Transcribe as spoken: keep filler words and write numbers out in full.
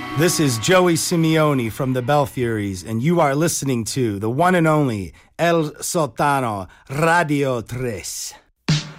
This is Joey Simeone from the Belfuries, and you are listening to the one and only El Sotano Radio tres.